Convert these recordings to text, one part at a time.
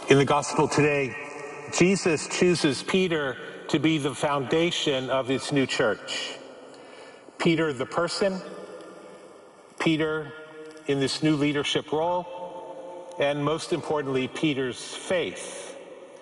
In the gospel today, Jesus chooses Peter to be the foundation of his new church. Peter the person, Peter in this new leadership role, and most importantly, Peter's faith.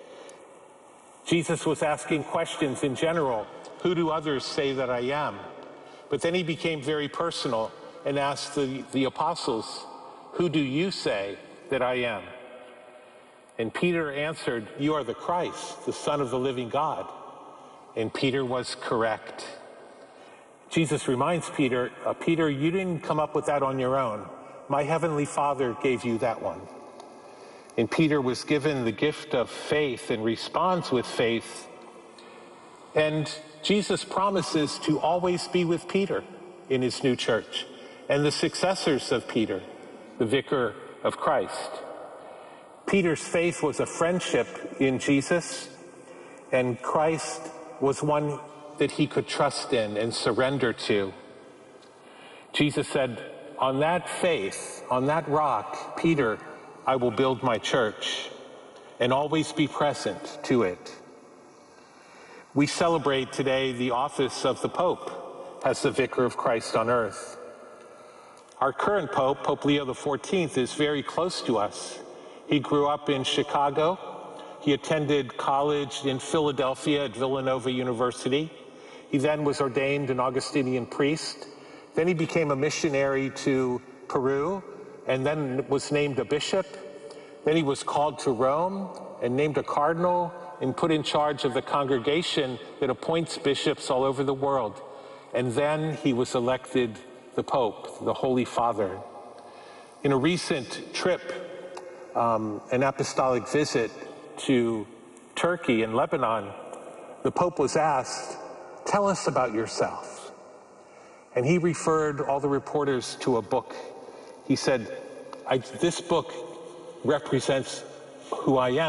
Jesus was asking questions in general. Who do others say that I am? But then he became very personal and asked the apostles, who do you say that I am? And Peter answered, you are the Christ, the Son of the living God. And Peter was correct. Jesus reminds Peter, Peter, you didn't come up with that on your own. My heavenly Father gave you that one. And Peter was given the gift of faith and responds with faith. And Jesus promises to always be with Peter in his new church and the successors of Peter, the vicar of Christ. Peter's faith was a friendship in Jesus, and Christ was one that he could trust in and surrender to. Jesus said, on that faith, on that rock, Peter, I will build my church and always be present to it. We celebrate today the office of the Pope as the Vicar of Christ on earth. Our current Pope, Pope Leo XIV, is very close to us. He grew up in Chicago. He attended college in Philadelphia at Villanova University. He then was ordained an Augustinian priest. Then he became a missionary to Peru and then was named a bishop. Then he was called to Rome and named a cardinal and put in charge of the congregation that appoints bishops all over the world. And then he was elected the Pope, the Holy Father. In a recent trip, an apostolic visit to Turkey and Lebanon, the Pope was asked, tell us about yourself. And he referred all the reporters to a book. He said, this book represents who I am.